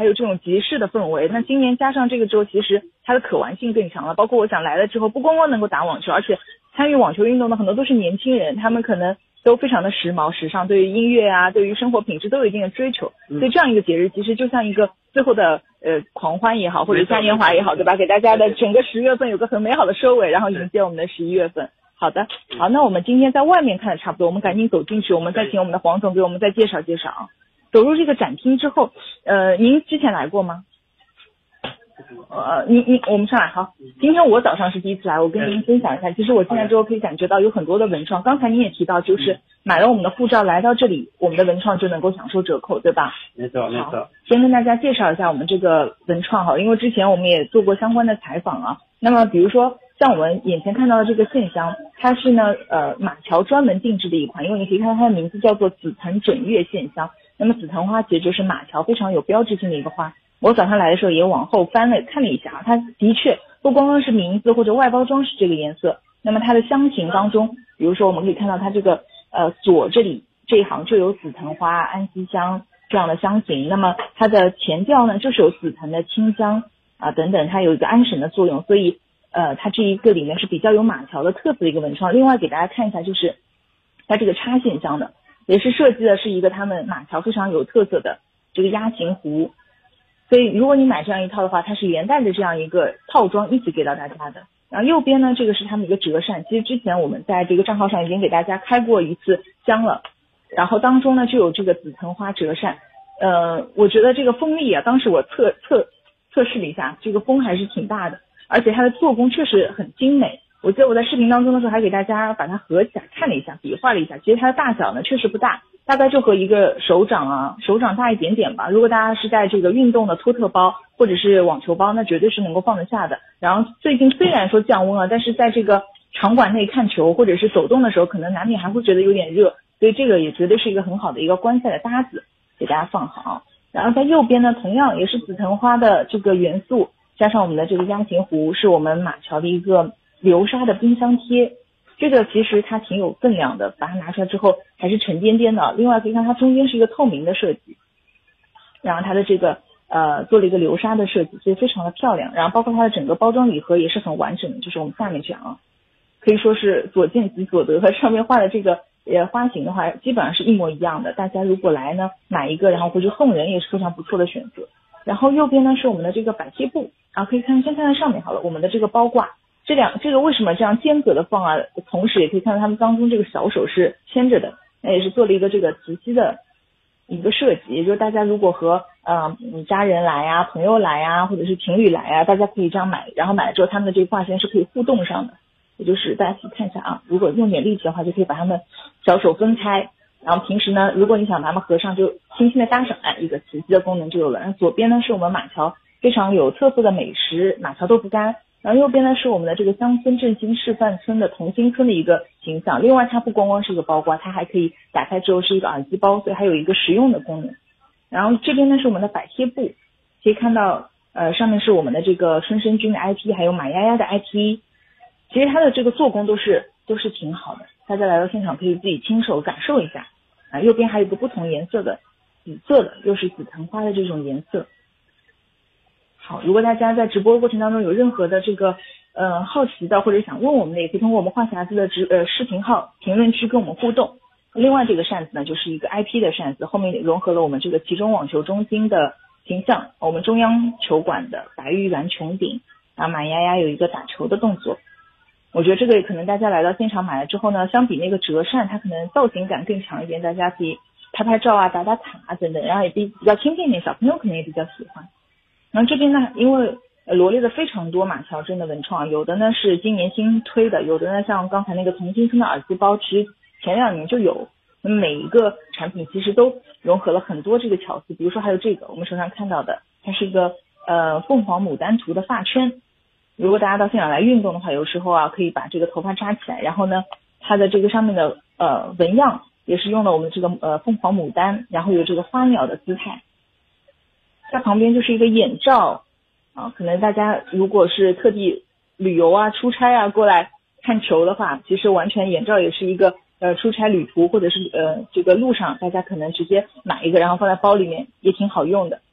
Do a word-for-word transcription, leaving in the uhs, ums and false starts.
有这种集市的氛围。那今年加上这个之后，其实它的可玩性更强了。包括我想来了之后，不光光能够打网球，而且参与网球运动的很多都是年轻人，他们可能都非常的时髦时尚，对于音乐啊，对于生活品质都有一定的追求。所以这样一个节日其实就像一个最后的呃狂欢也好，或者嘉年华也好，对吧？给大家的整个十月份有个很美好的收尾，然后迎接我们的十一月份。好的，好，那我们今天在外面看的差不多，我们赶紧走进去，我们再请我们的黄总给我们再介绍介绍啊。走入这个展厅之后，呃，您之前来过吗？呃，您您我们上来好。今天我早上是第一次来，我跟您分享一下。其实我进来之后可以感觉到有很多的文创，刚才您也提到，就是买了我们的护照来到这里，我们的文创就能够享受折扣，对吧？ 没错没错。 先跟大家介绍一下我们这个文创哈，因为之前我们也做过相关的采访啊。那么比如说像我们眼前看到的这个线香，它是呢呃马桥专门定制的一款，因为你可以看到它的名字叫做紫藤枕月线香。那么紫藤花其实就是马桥非常有标志性的一个花。我早上来的时候也往后翻了看了一下啊，它的确不光光是名字或者外包装是这个颜色，那么它的香型当中，比如说我们可以看到它这个呃左这里这一行就有紫藤花、安息香这样的香型，那么它的前调呢就是有紫藤的清香啊等等，它有一个安神的作用，所以呃它这一个里面是比较有马桥的特色的一个文创。另外给大家看一下，就是它这个插线香的，也是设计的是一个他们马桥非常有特色的这个鸭形壶。所以如果你买这样一套的话，它是连带着这样一个套装一起给到大家的。然后右边呢，这个是他们一个折扇，其实之前我们在这个账号上已经给大家开过一次箱了，然后当中呢就有这个紫藤花折扇。呃，我觉得这个风力啊，当时我测测测试了一下，这个风还是挺大的，而且它的做工确实很精美。我记得我在视频当中的时候还给大家把它合起来看了一下，比划了一下，其实它的大小呢确实不大，大概就和一个手掌啊手掌大一点点吧。如果大家是在这个运动的托特包或者是网球包，那绝对是能够放得下的。然后最近虽然说降温了，但是在这个场馆内看球或者是走动的时候，可能难免还会觉得有点热，所以这个也绝对是一个很好的一个观赛的搭子，给大家放好。然后在右边呢，同样也是紫藤花的这个元素，加上我们的这个鸭形壶，是我们马桥的一个流沙的冰箱贴。这个其实它挺有分量的，把它拿出来之后还是沉甸甸的。另外可以看它中间是一个透明的设计，然后它的这个呃做了一个流沙的设计，所以非常的漂亮。然后包括它的整个包装礼盒也是很完整的，就是我们下面这样啊，可以说是所见即所得，和上面画的这个呃花型的话基本上是一模一样的。大家如果来呢买一个然后回去送人也是非常不错的选择。然后右边呢是我们的这个摆贴布啊，可以看先看看上面好了，我们的这个包挂。这两这个为什么这样间隔的放啊？同时也可以看到他们当中这个小手是牵着的，那也是做了一个这个磁吸的一个设计，也就是大家如果和呃家人来啊、朋友来啊，或者是情侣来啊，大家可以这样买，然后买了之后他们的这个挂线是可以互动上的，也就是大家可以看一下啊，如果用点力气的话，就可以把他们小手分开，然后平时呢，如果你想把它们合上，就轻轻的搭上，哎，一个磁吸的功能就有了。然后左边呢是我们马桥非常有特色的美食马桥豆腐干。然后右边呢是我们的这个乡村振兴示范村的同心村的一个形象，另外它不光光是一个包挂，它还可以打开之后是一个耳机包，所以还有一个实用的功能。然后这边呢是我们的摆贴布，可以看到呃上面是我们的这个春生君的 I P， 还有马丫丫的 I P， 其实它的这个做工都是都是挺好的，大家来到现场可以自己亲手感受一下啊。右边还有一个不同颜色的紫色的，又是紫藤花的这种颜色。好，如果大家在直播过程当中有任何的这个呃好奇的或者想问我们的，也可以通过我们话匣子的直呃视频号评论区跟我们互动。另外这个扇子呢就是一个 I P 的扇子，后面融合了我们这个其中网球中心的形象，我们中央球馆的白玉兰穹顶啊，马丫丫有一个打球的动作。我觉得这个可能大家来到现场买了之后呢，相比那个折扇它可能造型感更强一点，大家可以拍拍照啊、打打卡啊等等，然后也比比较亲近一点，小朋友可能也比较喜欢。然后这边呢，因为罗列了非常多马桥镇的文创，有的呢是今年新推的，有的呢像刚才那个同心村的耳机包，其实前两年就有。那么每一个产品其实都融合了很多这个巧思，比如说还有这个我们手上看到的，它是一个呃凤凰牡丹图的发圈。如果大家到现场来运动的话，有时候啊可以把这个头发扎起来，然后呢它的这个上面的呃纹样也是用了我们这个呃凤凰牡丹，然后有这个花鸟的姿态。在旁边就是一个眼罩啊，可能大家如果是特地旅游啊、出差啊过来看球的话，其实完全眼罩也是一个呃出差旅途或者是呃这个路上大家可能直接买一个，然后放在包里面也挺好用的。